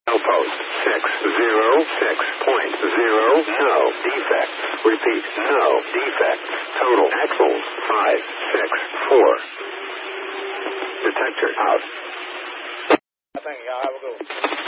Post 606.0. No defects. Repeat. No defects. Total axles 564. Detector out. Thank you. Y'all have a good one.